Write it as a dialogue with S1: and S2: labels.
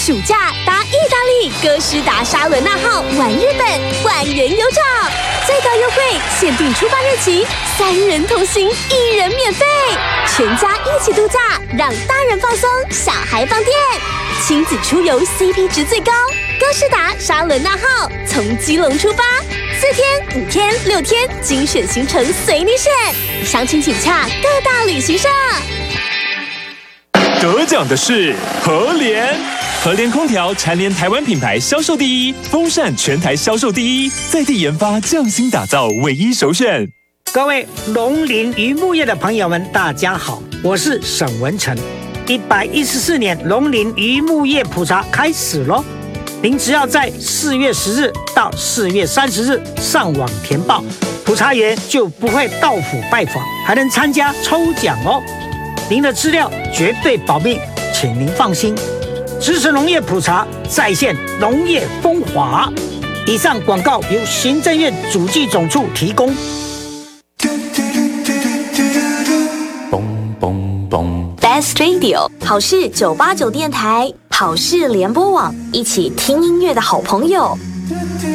S1: 暑假搭意大利哥斯达沙伦纳号玩日本，万元有奖，最高优惠，限定出发日期，3人同行，1人免费，全家一起度假，让大人放松，小孩放电，亲子出游 CP 值最高。哥斯达沙伦纳号从基隆出发，4天、5天、6天，精选行程随你选，详情请洽各大旅行社。
S2: 得奖的是和联，和联空调蝉联台湾品牌销售第一，风扇全台销售第一，在地研发匠心打造，唯一首选。
S3: 各位农林渔牧业的朋友们，大家好，我是沈文成。114年农林渔牧业普查开始咯，您只要在4月10日到4月30日上网填报，普查员就不会到府拜访，还能参加抽奖哦。您的资料绝对保密，请您放心。支持农业普查，再现农业风华。以上广告由行政院主计总处提供。
S1: Best Radio 好事989电台，好事联播网，一起听音乐的好朋友。